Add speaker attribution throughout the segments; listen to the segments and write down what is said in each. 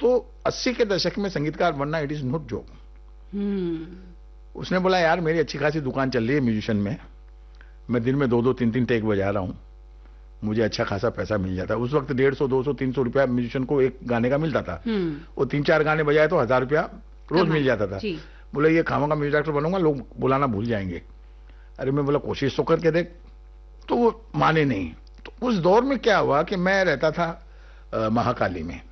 Speaker 1: तो 80 के दशक में संगीतकार बनना इट इज नॉट जॉब। उसने बोला यार मेरी अच्छी खासी दुकान चल रही है म्यूजिशियन में, मैं दिन में 2-2, 3-3 टेक बजा रहा हूँ, मुझे अच्छा खासा पैसा मिल जाता है। उस वक्त 150, 200, 300 रुपया म्यूजिशियन को एक गाने का मिलता था। वो 3-4 गाने बजाए तो 1000 रुपया रोज मिल जाता था। बोले ये खामा का म्यूजिक डायरेक्टर बनूंगा, लोग बुलाना भूल जाएंगे। अरे मैं बोला कोशिश तो करके देख, तो वो माने नहीं। तो उस दौर में क्या हुआ कि मैं रहता था महाकाली में,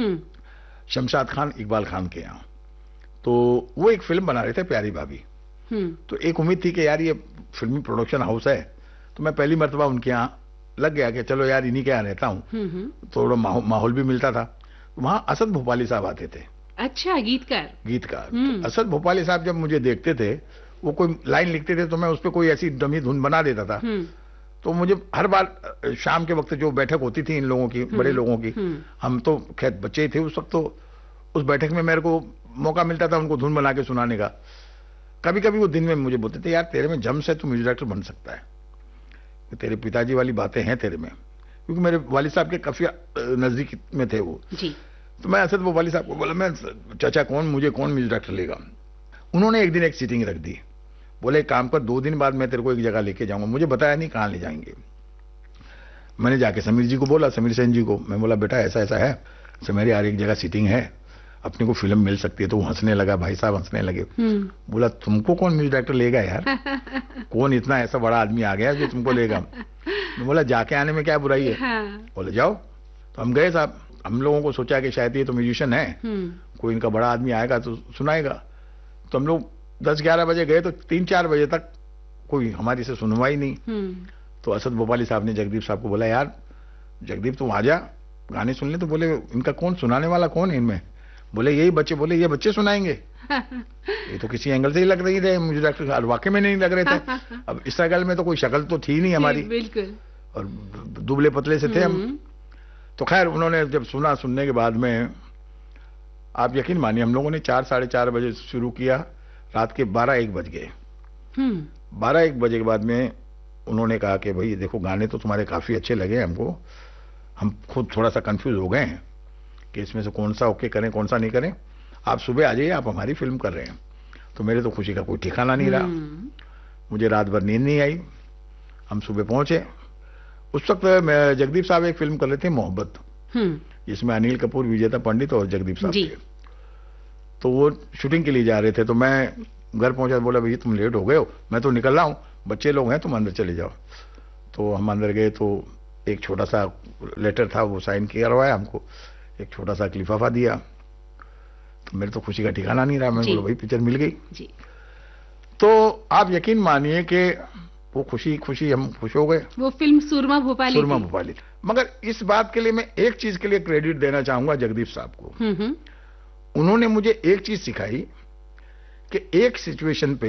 Speaker 1: शमशाद खान इकबाल खान के यहाँ। तो वो एक फिल्म बना रहे थे प्यारी भाभी। तो एक उम्मीद थी कि यार ये फिल्मी प्रोडक्शन हाउस है, तो मैं पहली मर्तबा उनके यहाँ लग गया कि चलो यार इन्हीं के यहाँ रहता हूँ, थोड़ा माहौल भी मिलता था। वहां असद भोपाली साहब आते थे।
Speaker 2: अच्छा, गीतकार।
Speaker 1: तो असद भोपाली साहब जब मुझे देखते थे, वो कोई लाइन लिखते थे तो मैं उस पर कोई ऐसी डमी धुन बना देता था। तो मुझे हर बार शाम के वक्त जो बैठक होती थी इन लोगों की, बड़े लोगों की, हम तो खैर बच्चे ही थे उस वक्त, तो उस बैठक में मेरे को मौका मिलता था उनको धुन बना के सुनाने का। कभी कभी वो दिन में मुझे बोलते थे यार तेरे में जम से तू म्यूजिक डायरेक्टर बन सकता है, तेरे पिताजी वाली बातें हैं तेरे में, क्योंकि मेरे वालिद साहब के काफी नजदीक में थे वो जी। तो मैं असद वालिद साहब को बोला मैं चाचा मुझे कौन म्यूजिक डायरेक्टर लेगा। उन्होंने एक दिन एक सीटिंग रख दी, बोले काम कर 2 दिन बाद मैं तेरे को एक जगह लेके जाऊंगा। मुझे बताया नहीं कहाँ ले जाएंगे। मैंने जाके समीर जी को बोला, समीर सेन जी को, मैं बोला बेटा ऐसा ऐसा है समीर यार एक जगह सीटिंग है, अपने को फिल्म मिल सकती है। तो वो हंसने लगा, भाई साहब हंसने लगे। बोला तुमको कौन म्यूजिक डायरेक्टर लेगा यार, कौन इतना ऐसा बड़ा आदमी आ गया जो तुमको लेगा। मैं बोला जाके आने में क्या बुराई है। बोले जाओ। तो हम गए साहब, हम लोगों को सोचा कि शायद ये तो म्यूजिशियन है, कोई इनका बड़ा आदमी आएगा तो सुनाएगा। तो हम लोग 10-11 बजे गए तो 3-4 बजे तक कोई हमारी से सुनवा ही नहीं। तो असद भोपाली साहब ने जगदीप साहब को बोला यार जगदीप तुम आ जा गाने सुन ले। तो बोले इनका कौन सुनाने वाला कौन है इनमें। बोले यही बच्चे। बोले ये बच्चे सुनाएंगे। ये तो किसी एंगल से ही लग रही थे मुझे डॉक्टर, वाकई में नहीं लग रहे थे। अब इस शक्ल में तो कोई शक्ल तो थी नहीं हमारी, बिल्कुल, और दुबले पतले से थे हम। तो खैर उन्होंने जब सुनने के बाद में आप यकीन मानिए हम लोगों ने 4-4:30 बजे शुरू किया, रात के 12-1 बज गए। 12-1 बजे के बाद में उन्होंने कहा कि भाई देखो गाने तो तुम्हारे काफी अच्छे लगे हमको, हम खुद थोड़ा सा कंफ्यूज हो गए हैं कि इसमें से कौन सा ओके करें कौन सा नहीं करें, आप सुबह आ जाइए, आप हमारी फिल्म कर रहे हैं। तो मेरे तो खुशी का कोई ठिकाना नहीं रहा, मुझे रात भर नींद नहीं आई। हम सुबह पहुंचे, उस वक्त जगदीप साहब एक फिल्म कर रहे थे मोहब्बत, जिसमें अनिल कपूर, विजेता पंडित और जगदीप साहब थे। तो वो शूटिंग के लिए जा रहे थे। तो मैं घर पहुंचा, बोला भैया तुम लेट हो गए हो, मैं तो निकल रहा हूँ, बच्चे लोग हैं तुम अंदर चले जाओ। तो हम अंदर गए तो एक छोटा सा लेटर था, वो साइन करवाया हमको, एक छोटा सा लिफाफा दिया। तो मेरे तो खुशी का ठिकाना नहीं रहा। मैं बोला भाई पिक्चर मिल गई जी। तो आप यकीन मानिए कि वो खुशी हम खुश हो गए। वो फिल्म सुरमा भोपाली। मगर इस बात के लिए मैं एक चीज के लिए क्रेडिट देना चाहूंगा जगदीप साहब को। उन्होंने मुझे एक चीज सिखाई कि एक सिचुएशन पे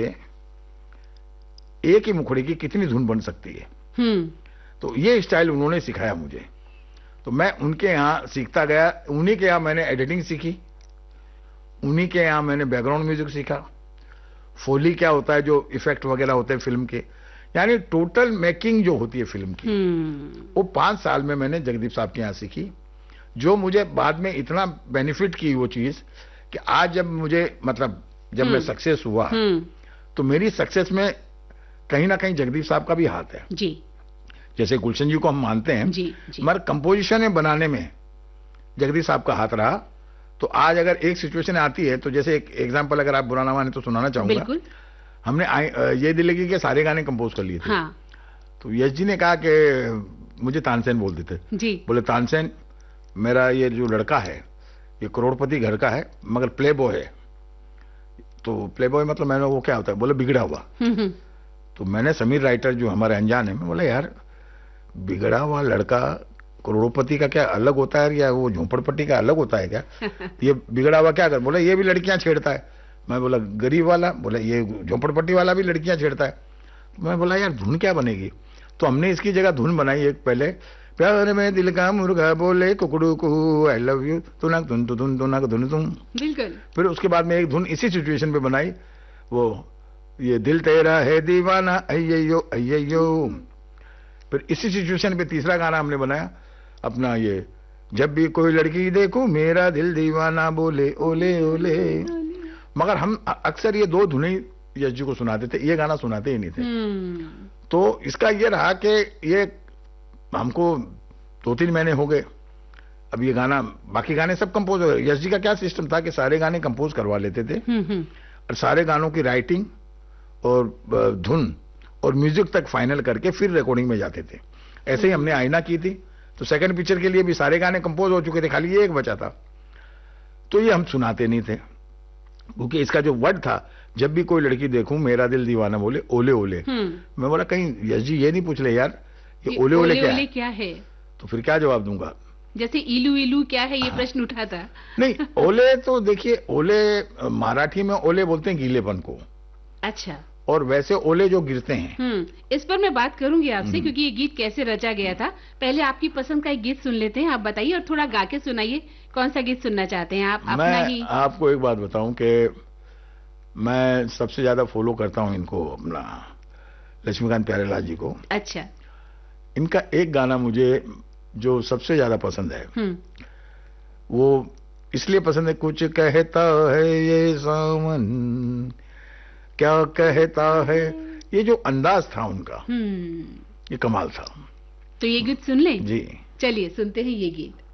Speaker 1: एक ही मुखड़े की कितनी धुन बन सकती है। तो ये स्टाइल उन्होंने सिखाया मुझे, तो मैं उनके यहाँ सीखता गया। उन्हीं के यहाँ मैंने एडिटिंग सीखी, उन्हीं के यहाँ मैंने बैकग्राउंड म्यूजिक सीखा, फोली क्या होता है, जो इफेक्ट वगैरह होते हैं फिल्म के, यानी टोटल मेकिंग जो होती है फिल्म की, वो 5 साल में मैंने जगदीप साहब के यहाँ सीखी, जो मुझे बाद में इतना बेनिफिट की वो चीज कि आज जब मुझे जब मैं सक्सेस हुआ तो मेरी सक्सेस में कहीं ना कहीं जगदीप साहब का भी हाथ है जी। जैसे गुलशन जी को हम मानते हैं जी। मगर कंपोजिशन बनाने में जगदीप साहब का हाथ रहा। तो आज अगर एक सिचुएशन आती है, तो जैसे एक एग्जांपल अगर आप बुरा ना माने तो सुनाना चाहूंगा। हमने ये दिल्ली के सारे गाने कंपोज कर लिए थे। हाँ। तो यश जी ने कहा कि मुझे तानसेन बोल देते जी। बोले तानसेन मेरा ये जो लड़का है ये करोड़पति घर का है मगर प्ले बॉय है। तो प्ले बॉय मतलब मैंने वो क्या होता है, बोले बिगड़ा हुआ। तो मैंने समीर राइटर जो हमारे अनजान है, मैं बोला यार बिगड़ा हुआ लड़का करोड़पति का क्या अलग होता है या वो झोपड़पट्टी का अलग होता है क्या? ये बिगड़ा हुआ क्या कर, बोला ये भी लड़कियां छेड़ता है। मैं बोला गरीब वाला, बोला ये झोपड़पट्टी वाला भी लड़कियां छेड़ता है। मैं बोला यार धुन क्या बनेगी? तो हमने इसकी जगह धुन बनाई एक पहले, प्यार में दिल का मुर्गा बोले कुकड़ू कुहू आई लव यू तुनक धुन धुन तुनक धुन तुम। बिल्कुल। फिर उसके बाद में एक धुन इसी सिचुएशन पे बनाई, वो ये दिल तेरा है दीवाना अय्यो अय्यो। फिर इसी सिचुएशन पे तीसरा गाना हमने बनाया अपना, ये जब भी कोई लड़की देखूं मेरा दिल दीवाना बोले ओले ओले। मगर हम अक्सर ये दो धुनें यश जी को सुनाते थे, ये गाना सुनाते ही नहीं थे। तो इसका ये रहा कि ये हमको 2-3 महीने हो गए, अब ये गाना, बाकी गाने सब कंपोज हो गए। यश जी का क्या सिस्टम था कि सारे गाने कंपोज करवा लेते थे और सारे गानों की राइटिंग और धुन और म्यूजिक तक फाइनल करके फिर रिकॉर्डिंग में जाते थे। ऐसे ही हमने आईना की थी, तो सेकंड पिक्चर के लिए भी सारे गाने कंपोज हो चुके थे, खाली ये एक बचा था। तो ये हम सुनाते नहीं थे, क्योंकि इसका जो वर्ड था, जब भी कोई लड़की देखूं मेरा दिल दीवाना बोले ओले ओले, मैं बोला कहीं यश जी ये नहीं पूछ ले यार ये ओले ओले क्या है? तो फिर क्या जवाब दूंगा?
Speaker 2: जैसे इलू इलू क्या है, ये प्रश्न उठा था।
Speaker 1: नहीं, ओले तो देखिए, ओले मराठी में ओले बोलते हैं गीलेपन को।
Speaker 2: अच्छा।
Speaker 1: और वैसे ओले जो गिरते हैं।
Speaker 2: इस पर मैं बात करूंगी आपसे, क्योंकि ये गीत कैसे रचा गया था। पहले आपकी पसंद का एक गीत सुन लेते हैं, आप बताइए और थोड़ा गा के सुनाइए। कौन सा गीत सुनना चाहते हैं आप? अपना ही।
Speaker 1: आपको एक बात बताऊं कि मैं सबसे ज्यादा फॉलो करता हूं इनको, अपना लक्ष्मीकांत प्यारेलाल जी को।
Speaker 2: अच्छा।
Speaker 1: इनका एक गाना मुझे जो सबसे ज्यादा पसंद है, वो इसलिए पसंद है, कुछ कहता है ये सावन क्या कहता है, ये जो अंदाज था उनका, ये कमाल था।
Speaker 2: तो ये गीत सुन लें?
Speaker 1: जी
Speaker 2: चलिए सुनते हैं ये गीत।